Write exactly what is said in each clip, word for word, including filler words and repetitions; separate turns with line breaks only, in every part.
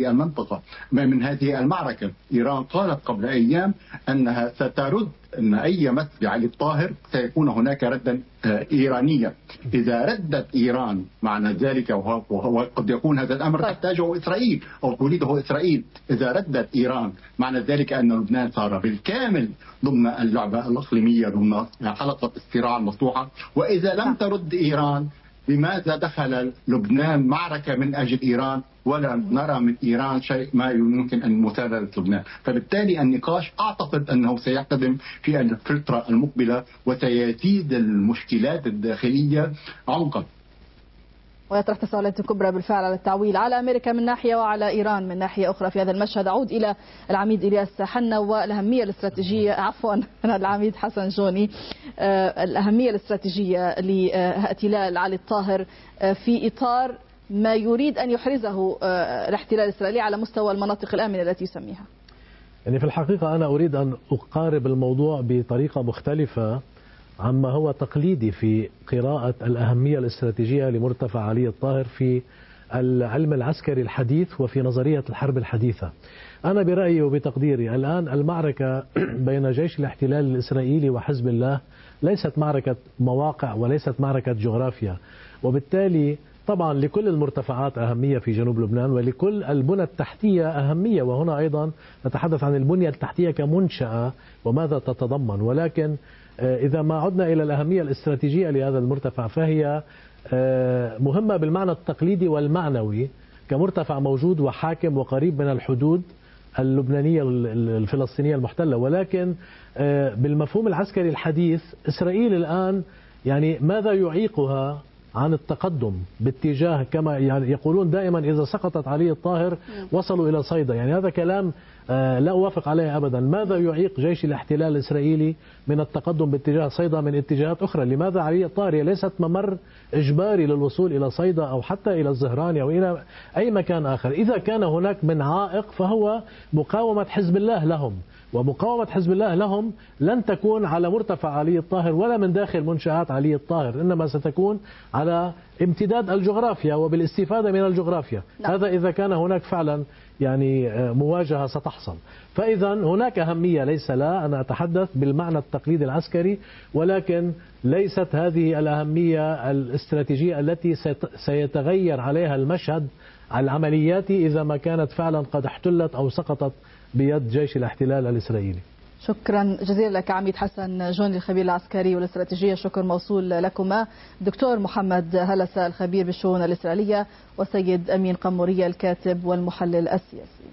المنطقة من هذه المعركة. إيران قالت قبل أيام أنها سترد أن أي مس بعلي الطاهر سيكون هناك ردا إيرانيا. إذا ردت إيران معنى ذلك، وقد يكون هذا الأمر تحتاجه إسرائيل أو تريده إسرائيل، إذا ردت إيران معنى ذلك أن لبنان صار بالكامل ضمن اللعبة الإقليمية، ضمن حلقة الصراع المفتوحة. وإذا لم ترد إيران، لماذا دخل لبنان معركة من أجل إيران ولم نرى من إيران شيء ما يمكن أن مساندة لبنان؟ فبالتالي النقاش أعتقد أنه سيقتدم في الفترة المقبلة وسيزيد المشكلات الداخلية عمقا،
ويطرح تساؤلات كبرى بالفعل على التعويل على أمريكا من ناحية وعلى إيران من ناحية أخرى في هذا المشهد. أعود إلى العميد إلياس حنا والأهمية الاستراتيجية، عفوا العميد حسن جوني، الأهمية الاستراتيجية لاحتلال علي الطاهر في إطار ما يريد أن يحرزه الاحتلال الإسرائيلي على مستوى المناطق الآمنة التي يسميها.
يعني في الحقيقة أنا أريد أن أقارب الموضوع بطريقة مختلفة عما هو تقليدي في قراءة الأهمية الاستراتيجية لمرتفع علي الطاهر في العلم العسكري الحديث وفي نظرية الحرب الحديثة. أنا برأيي وبتقديري الآن المعركة بين جيش الاحتلال الإسرائيلي وحزب الله ليست معركة مواقع وليست معركة جغرافيا، وبالتالي طبعا لكل المرتفعات أهمية في جنوب لبنان ولكل البنى التحتية أهمية، وهنا أيضا نتحدث عن البنية التحتية كمنشأة وماذا تتضمن. ولكن إذا ما عدنا إلى الأهمية الاستراتيجية لهذا المرتفع فهي مهمة بالمعنى التقليدي والمعنوي كمرتفع موجود وحاكم وقريب من الحدود اللبنانية الفلسطينية المحتلة. ولكن بالمفهوم العسكري الحديث إسرائيل الآن يعني ماذا يعيقها عن التقدم باتجاه كما يعني يقولون دائما إذا سقطت علي الطاهر وصلوا إلى صيدا، يعني هذا كلام لا أوافق عليه أبدا. ماذا يعيق جيش الاحتلال الإسرائيلي من التقدم باتجاه صيدا من اتجاهات أخرى؟ لماذا علي الطاهر هي ليست ممر إجباري للوصول إلى صيدا أو حتى إلى الزهراني أو إلى أي مكان آخر؟ إذا كان هناك من عائق فهو مقاومة حزب الله لهم، ومقاومة حزب الله لهم لن تكون على مرتفع علي الطاهر ولا من داخل منشآت علي الطاهر، إنما ستكون على امتداد الجغرافيا وبالاستفادة من الجغرافيا. لا. هذا إذا كان هناك فعلا يعني مواجهة ستحصل. فإذا هناك أهمية ليس لا، أنا أتحدث بالمعنى التقليدي العسكري، ولكن ليست هذه الأهمية الاستراتيجية التي سيتغير عليها المشهد العملياتي إذا ما كانت فعلا قد احتلت أو سقطت بيد جيش الاحتلال الإسرائيلي.
شكرا جزيلا لك عميد حسن جوني الخبير العسكري والاستراتيجية، شكر موصول لكما. دكتور محمد هلسة الخبير بالشؤون الإسرائيلية، وسيد أمين قمورية الكاتب والمحلل السياسي.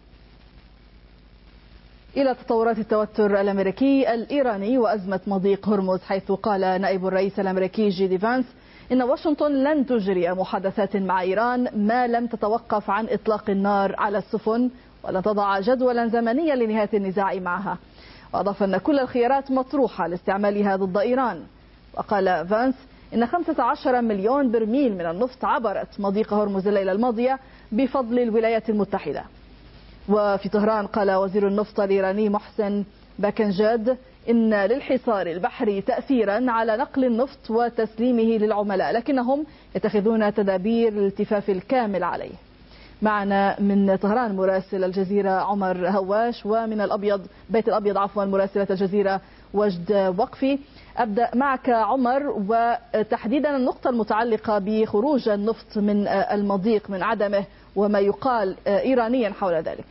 إلى تطورات التوتر الأمريكي الإيراني وأزمة مضيق هرمز، حيث قال نائب الرئيس الأمريكي جي دي فانس إن واشنطن لن تجري محادثات مع إيران ما لم تتوقف عن إطلاق النار على السفن ولا تضع جدولا زمنيا لنهاية النزاع معها. وأضاف أن كل الخيارات مطروحة لاستعمالها ضد إيران. وقال فانس إن خمسة عشر مليون برميل من النفط عبرت مضيق هرمز الليلة الماضية بفضل الولايات المتحدة. وفي طهران قال وزير النفط الإيراني محسن باكنجاد إن للحصار البحري تأثيرا على نقل النفط وتسليمه للعملاء، لكنهم يتخذون تدابير الالتفاف الكامل عليه. معنا من طهران مراسل الجزيرة عمر هواش، ومن الأبيض بيت الأبيض عفوا مراسلة الجزيرة وجد وقفي. أبدأ معك عمر، وتحديدا النقطة المتعلقة بخروج النفط من المضيق من عدمه وما يقال إيرانيا حول ذلك.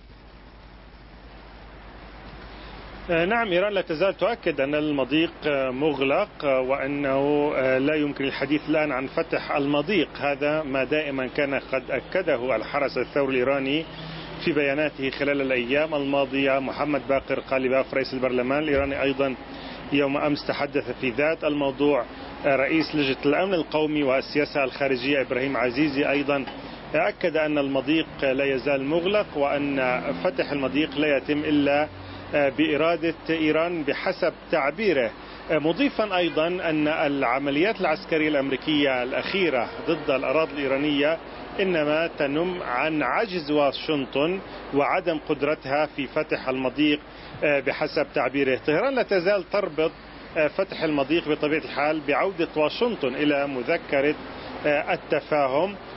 نعم، إيران لا تزال تؤكد أن المضيق مغلق وأنه لا يمكن الحديث الآن عن فتح المضيق. هذا ما دائما كان قد أكده الحرس الثوري الإيراني في بياناته خلال الأيام الماضية. محمد باقر قالباف رئيس البرلمان الإيراني أيضا يوم أمس تحدث في ذات الموضوع. رئيس لجنة الأمن القومي والسياسة الخارجية إبراهيم عزيزي أيضا أكد أن المضيق لا يزال مغلق وأن فتح المضيق لا يتم إلا بإرادة إيران بحسب تعبيره، مضيفا أيضا أن العمليات العسكرية الأمريكية الأخيرة ضد الأراضي الإيرانية إنما تنم عن عجز واشنطن وعدم قدرتها في فتح المضيق بحسب تعبيره. طهران لا تزال تربط فتح المضيق بطبيعة الحال بعودة واشنطن إلى مذكرة التفاهم،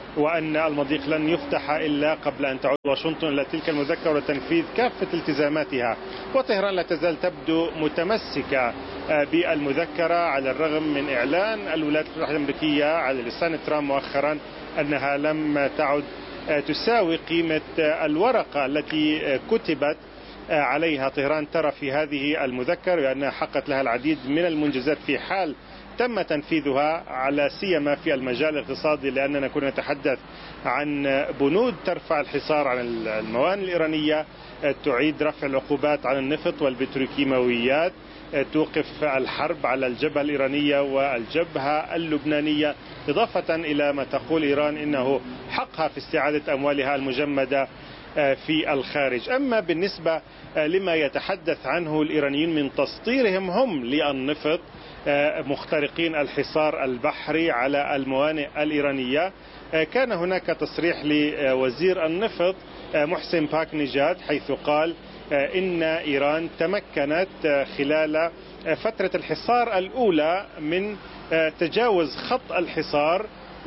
وأن المضيق لن يفتح إلا قبل أن تعود واشنطن إلى تلك المذكرة وتنفيذ كافة التزاماتها. وطهران لا تزال تبدو متمسكة بالمذكرة على الرغم من إعلان الولايات المتحدة الأمريكية على لسان ترامب مؤخرا أنها لم تعد تساوي قيمة الورقة التي كتبت عليها. طهران ترى في هذه المذكرة بأنها حققت لها العديد من المنجزات في حال تم تنفيذها، على سيما في المجال الاقتصادي، لأننا كنا نتحدث عن بنود ترفع الحصار عن الموانئ الإيرانية، تعيد رفع العقوبات عن النفط والبتروكيماويات، توقف الحرب على الجبهة الإيرانية والجبهة اللبنانية، إضافة إلى ما تقول إيران إنه حقها في استعادة أموالها المجمدة في الخارج. أما بالنسبة لما يتحدث عنه الإيرانيين من تسطيرهم هم للنفط مخترقين الحصار البحري على الموانئ الإيرانية، كان هناك تصريح لوزير النفط محسن باك نجاد حيث قال إن إيران تمكنت خلال فترة الحصار الأولى من تجاوز خط الحصار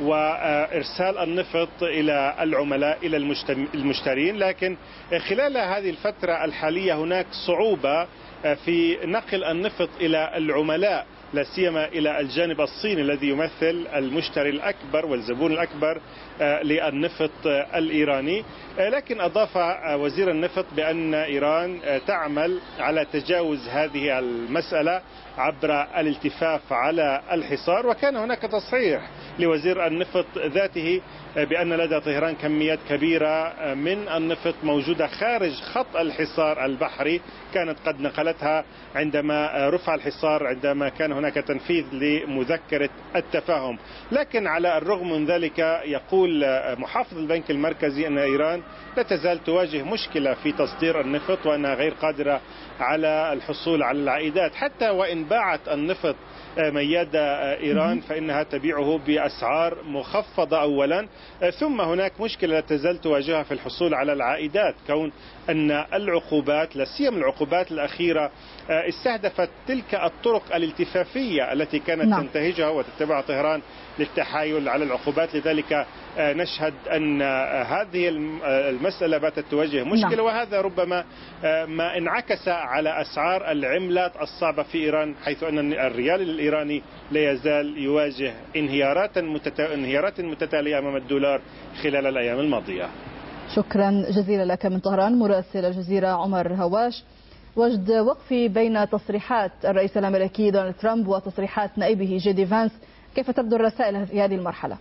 وإرسال النفط إلى العملاء إلى المشترين، لكن خلال هذه الفترة الحالية هناك صعوبة في نقل النفط إلى العملاء، لا سيما إلى الجانب الصيني الذي يمثل المشتري الأكبر والزبون الأكبر للنفط الإيراني. لكن أضاف وزير النفط بأن إيران تعمل على تجاوز هذه المسألة عبر الالتفاف على الحصار. وكان هناك تصريح لوزير النفط ذاته بأن لدى طهران كميات كبيرة من النفط موجودة خارج خط الحصار البحري، كانت قد نقلتها عندما رفع الحصار، عندما كان هناك تنفيذ لمذكرة التفاهم. لكن على الرغم من ذلك يقول محافظ البنك المركزي أن إيران لا تزال تواجه مشكلة في تصدير النفط، وأنها غير قادرة على الحصول على العائدات. حتى وإن باعت النفط مياد إيران فإنها تبيعه بأسعار مخفضة أولا، ثم هناك مشكلة لا تزال تواجهها في الحصول على العائدات، كون أن العقوبات لا سيما العقوبات الأخيرة استهدفت تلك الطرق الالتفافية التي كانت نعم. تنتهجها وتتبع طهران للتحايل على العقوبات. لذلك نشهد أن هذه المسألة باتت تواجه مشكلة نعم. وهذا ربما ما انعكس على أسعار العملات الصعبة في إيران، حيث أن الريال الإيراني لا يزال يواجه انهيارات انهيارات متتالية أمام الدولار خلال الأيام الماضية.
شكرا جزيلا لك من طهران مراسل الجزيرة عمر هواش. وجد وقفي بين تصريحات الرئيس الأمريكي دونالد ترامب وتصريحات نائبه جي دي فانس، كيف تبدو الرسائل في هذه المرحلة؟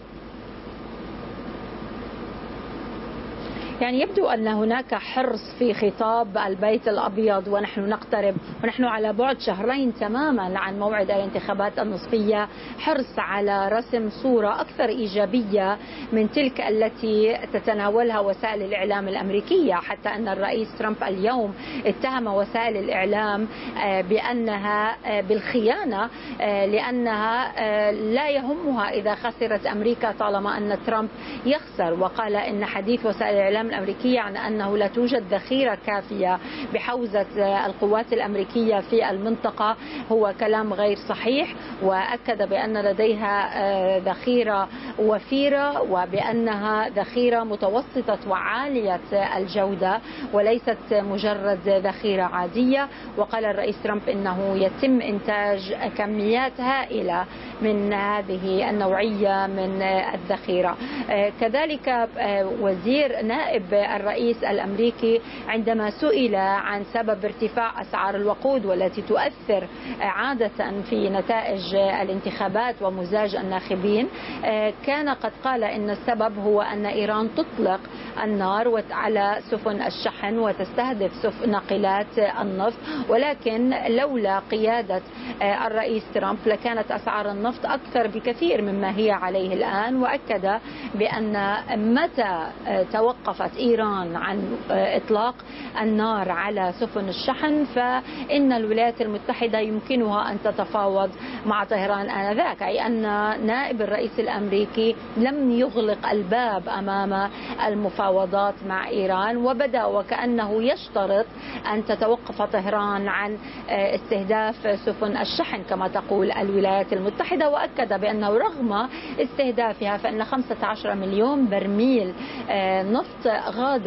يعني يبدو أن هناك حرص في خطاب البيت الأبيض ونحن نقترب ونحن على بعد شهرين تماما عن موعد الانتخابات النصفية، حرص على رسم صورة أكثر إيجابية من تلك التي تتناولها وسائل الإعلام الأمريكية، حتى أن الرئيس ترامب اليوم اتهم وسائل الإعلام بأنها بالخيانة، لأنها لا يهمها إذا خسرت أمريكا طالما أن ترامب يخسر. وقال إن حديث وسائل الإعلام الأمريكية عن أنه لا توجد ذخيرة كافية بحوزة القوات الأمريكية في المنطقة هو كلام غير صحيح، وأكد بأن لديها ذخيرة وفيرة وبأنها ذخيرة متوسطة وعالية الجودة وليست مجرد ذخيرة عادية. وقال الرئيس ترامب إنه يتم إنتاج كميات هائلة من هذه النوعية من الذخيرة. كذلك وزير نائب الرئيس الأمريكي عندما سئل عن سبب ارتفاع أسعار الوقود والتي تؤثر عادة في نتائج الانتخابات ومزاج الناخبين، كان قد قال إن السبب هو أن إيران تطلق النار على سفن الشحن وتستهدف سفن ناقلات النفط، ولكن لولا قيادة الرئيس ترامب لكانت أسعار النفط أكثر بكثير مما هي عليه الآن. وأكد بأن متى توقفت توقفت إيران عن إطلاق النار على سفن الشحن، فإن الولايات المتحدة يمكنها أن تتفاوض مع طهران آنذاك، أي أن نائب الرئيس الأمريكي لم يغلق الباب أمام المفاوضات مع إيران، وبدأ وكأنه يشترط أن تتوقف طهران عن استهداف سفن الشحن كما تقول الولايات المتحدة. وأكد بأنه رغم استهدافها فإن خمسة عشر مليون برميل نفط غادر